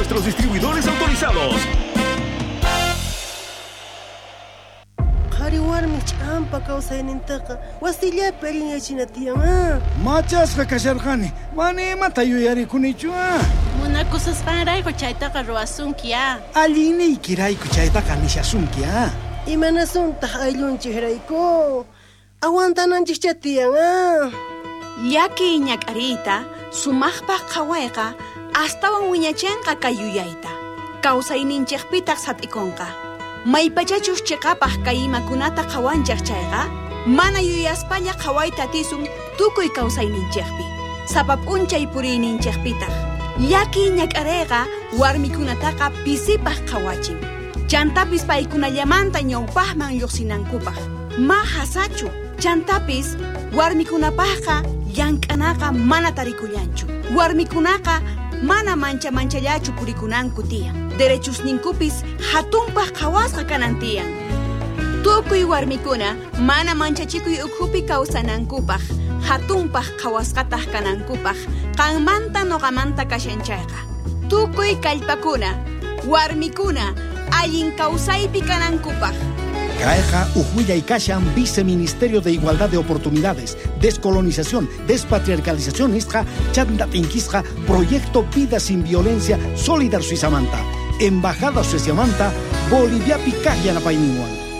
nuestros distribuidores autorizados. Warmi champa kawsaynintaqa wasillapi allinyachina tiyan machasqa kasharqani manimanta yuyarikunichu munakusasqanrayku chaytaqa ruwasunki allinniykirayku chaytaqa nishasunki imanasuntaq ayllunchikrayku awantananchikcha tiyan Yaki ñak'ariyta sumaqpaq qhawayqa astawan wiñachanqa kay yuyayta kawsayninchikpitaq sat'ikunqa maypachachus chiqapaq kay imakunata qhawanchaq chayqa mana yuyaspalla qhawayta tisun tukuy kawsayninchikpi sapa p'unchay puriyninchikpitaq yaki ñak'arayqa warmikunataqa pisipaq qhawachin chantapis paykunallamanta ñawpaqman lluqsinankupaq ma hasachu chantapis warmikunapaqqa llank'anaqa mana tarikullanchu warmikunaqa mana manchallachu purikunanku tiyan derechusninkupis hatunpaq qhawasqa kanan tiyan tukuy warmikuna mana manchachikuy ukhupi kawsanankupaq hatunpaq qhawasqataq kanankupaq qanmanta noqamanta kashanchayqa tukuy kallpakuna warmikuna allin kawsaypi kanankupaq Caeja Ujuya y Kashan, Viceministerio de Igualdad de Oportunidades, Descolonización, Despatriarcalización, Chandatinquisca, Proyecto Vida Sin Violencia, Solidar Suizamanta, Embajada Suizamanta, Bolivia Picayana Painimuan.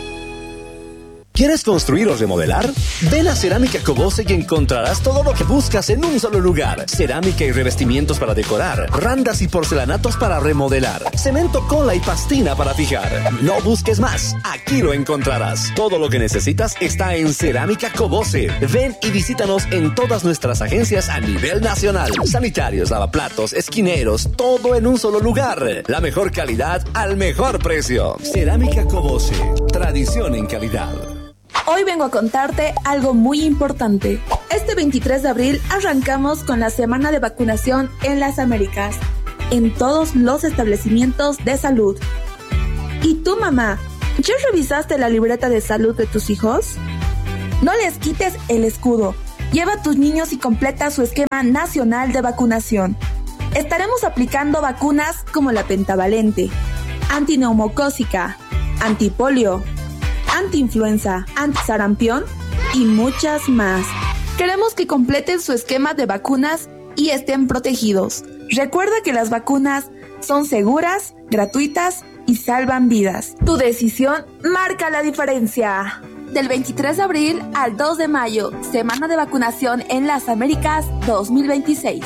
¿Quieres construir o remodelar? Ven a Cerámica Cobose y encontrarás todo lo que buscas en un solo lugar. Cerámica y revestimientos para decorar, randas y porcelanatos para remodelar, cemento, cola y pastina para fijar. No busques más, aquí lo encontrarás. Todo lo que necesitas está en Cerámica Cobose. Ven y visítanos en todas nuestras agencias a nivel nacional. Sanitarios, lavaplatos, esquineros, todo en un solo lugar. La mejor calidad al mejor precio. Cerámica Cobose, tradición en calidad. Hoy vengo a contarte algo muy importante. Este 23 de abril arrancamos con la semana de vacunación en las Américas, en todos los establecimientos de salud. ¿Y tú, mamá, ya revisaste la libreta de salud de tus hijos? No les quites el escudo. Lleva a tus niños y completa su esquema nacional de vacunación. Estaremos aplicando vacunas como la pentavalente, antineumocócica, antipolio, antiinfluenza, antisarampión y muchas más. Queremos que completen su esquema de vacunas y estén protegidos. Recuerda que las vacunas son seguras, gratuitas y salvan vidas. Tu decisión marca la diferencia. Del 23 de abril al 2 de mayo, Semana de Vacunación en las Américas 2026.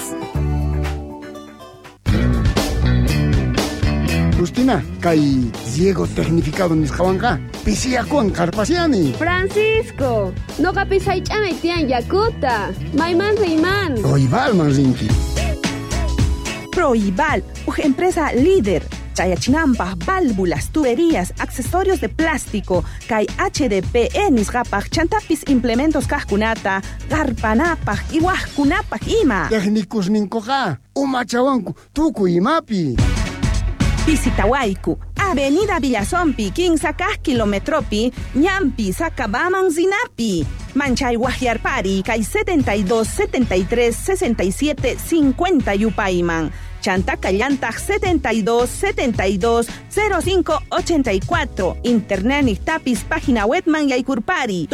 Justina, kay Diego tecnificado nisqawanqa pisiyakuwan qarpasiani. Francisco, noqa pisaych'amay tiyan yakuta. Mayman riyman. Proibalman rinki. Proibal, una empresa líder. Chayachinampa, válvulas, tuberías, accesorios de plástico, kay HDPE nisqapaq chantapis implementos kajkunata, garpanapaq, iwajkunapaq ima. Técnicos ninkoqa, umachawanku tukuy imapi. Pisitawayku, Avenida Villazompi, 15 kilometropi, ñampi, Sacabaman Zinapi. Manchay Guajiarpari, kay 72 73 67 50 yupayman. Chantacallantag 72 72 05 84. Internet Nictapis, página web man yaykurpari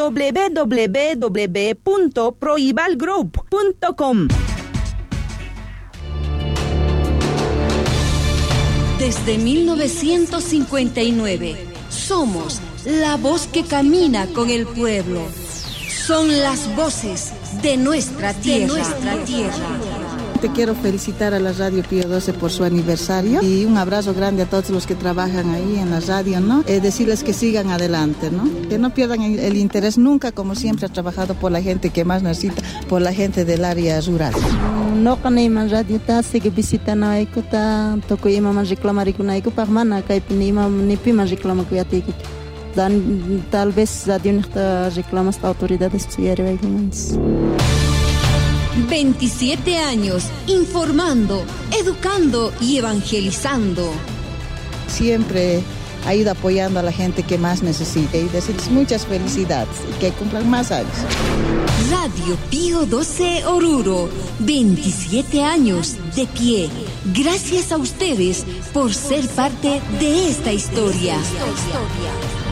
www.proibalgroup.com. Desde 1959, somos la voz que camina con el pueblo. Son las voces de nuestra tierra. Te quiero felicitar a la Radio Pío 12 por su aniversario y un abrazo grande a todos los que trabajan ahí en la radio, ¿no? Decirles que sigan adelante, ¿no? Que no pierdan el interés nunca, como siempre ha trabajado por la gente que más necesita, por la gente del área rural. No canaiman radio ta sigue visitando aikuta toko ima man reclamar ikunaiku pagmana kai pinima ni pima reclama kuyatiki. Dan tal vez radio necesita reclamas a autoridades psiquiátricas. 27 años informando, educando y evangelizando. Siempre ha ido apoyando a la gente que más necesita y decirles muchas felicidades y que cumplan más años. Radio Pío 12 Oruro, 27 años de pie. Gracias a ustedes por ser parte de esta historia.